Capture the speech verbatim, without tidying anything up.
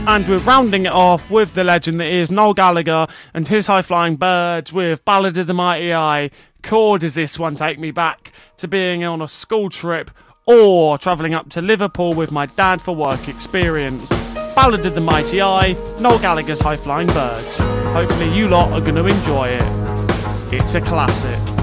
And we're rounding it off with the legend that is Noel Gallagher and his High Flying Birds with Ballad of the Mighty Eye. Core, does this one take me back to being on a school trip or travelling up to Liverpool with my dad for work experience. Ballad of the Mighty Eye, Noel Gallagher's High Flying Birds. Hopefully you lot are going to enjoy it. It's a classic.